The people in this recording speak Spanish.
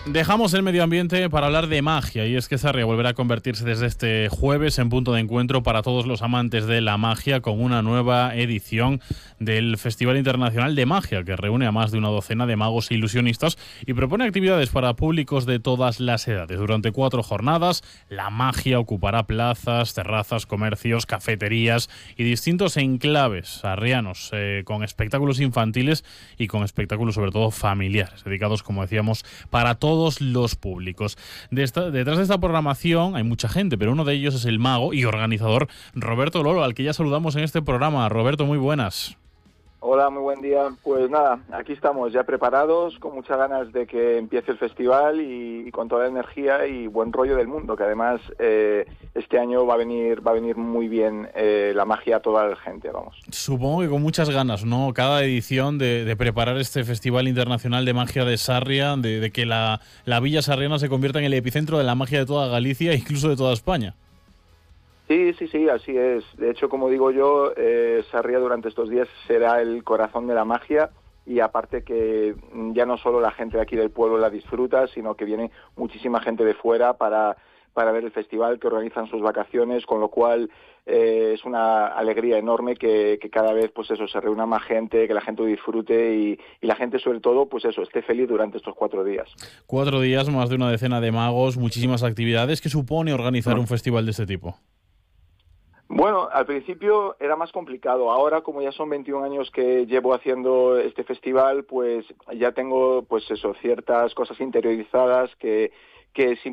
Dejamos el medio ambiente para hablar de magia, y es que Sarria volverá a convertirse desde este jueves en punto de encuentro para todos los amantes de la magia, con una nueva edición del Festival Internacional de Magia, que reúne a más de una docena de magos e ilusionistas y propone actividades para públicos de todas las edades. Durante 4 jornadas, la magia ocupará plazas, terrazas, comercios, cafeterías y distintos enclaves sarrianos, con espectáculos infantiles y con espectáculos sobre todo familiares, dedicados, como decíamos, para todos los públicos. Detrás de esta programación hay mucha gente, pero uno de ellos es el mago y organizador Roberto Lolo, al que ya saludamos en este programa. Roberto, muy buenas. Hola, muy buen día. Pues nada, aquí estamos ya preparados, con muchas ganas de que empiece el festival y con toda la energía y buen rollo del mundo, que además este año va a venir muy bien la magia a toda la gente, vamos. Supongo que con muchas ganas, ¿no? Cada edición de preparar este Festival Internacional de Magia de Sarria, de que la Villa Sarriana se convierta en el epicentro de la magia de toda Galicia e incluso de toda España. Sí, así es. De hecho, como digo yo, Sarria durante estos días será el corazón de la magia, y aparte que ya no solo la gente de aquí del pueblo la disfruta, sino que viene muchísima gente de fuera para ver el festival, que organizan sus vacaciones, con lo cual es una alegría enorme que cada vez pues eso se reúna más gente, que la gente disfrute y la gente sobre todo pues eso esté feliz durante estos 4 días. 4 días, más de una decena de magos, muchísimas actividades. ¿Qué supone organizar un festival de este tipo? Bueno, al principio era más complicado. Ahora, como ya son 21 años que llevo haciendo este festival, pues ya tengo pues eso, ciertas cosas interiorizadas que